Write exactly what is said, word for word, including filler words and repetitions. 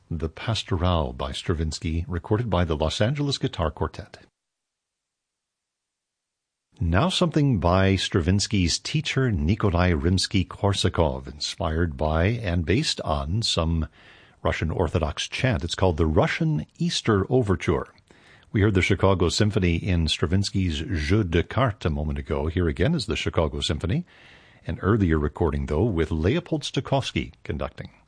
the Pastorale by Stravinsky, recorded by the Los Angeles Guitar Quartet. Now something by Stravinsky's teacher Nikolai Rimsky-Korsakov, inspired by and based on some Russian Orthodox chant. It's called the Russian Easter Overture. We heard the Chicago Symphony in Stravinsky's Jeu de Cartes a moment ago. Here again is the Chicago Symphony, an earlier recording, though, with Leopold Stokowski conducting.